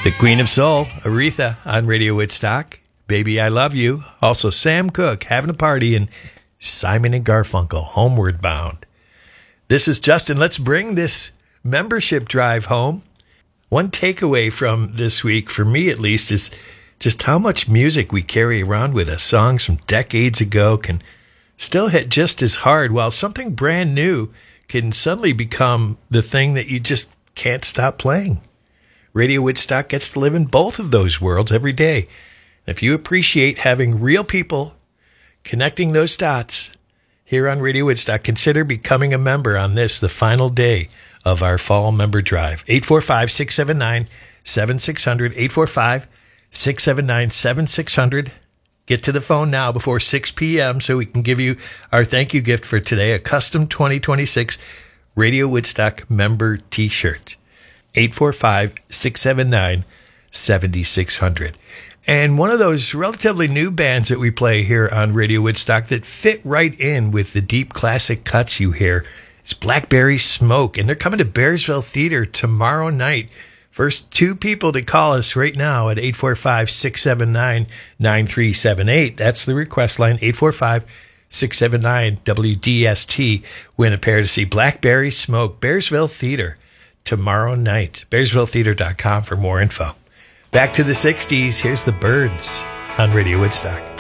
The Queen of Soul, Aretha, on Radio Woodstock. Baby, I Love You. Also Sam Cooke, Having a Party, and Simon and Garfunkel, Homeward Bound. This is Justin. Let's bring this membership drive home. One takeaway from this week, for me at least, is just how much music we carry around with us. Songs from decades ago can still hit just as hard, while something brand new can suddenly become the thing that you just can't stop playing. Radio Woodstock gets to live in both of those worlds every day. If you appreciate having real people connecting those dots here on Radio Woodstock, consider becoming a member on this, the final day of our fall member drive. 845-679-7600, 845-679-7600. Get to the phone now before 6 p.m. so we can give you our thank you gift for today, a custom 2026 Radio Woodstock member t-shirt. 845-679-7600. And one of those relatively new bands that we play here on Radio Woodstock that fit right in with the deep classic cuts you hear is Blackberry Smoke. And they're coming to Bearsville Theater tomorrow night. First two people to call us right now at 845-679-9378. That's the request line, 845-679-WDST. Win a pair to see Blackberry Smoke, Bearsville Theater tomorrow night. BearsvilleTheater.com for more info. Back to the 60s. Here's the Byrds on Radio Woodstock.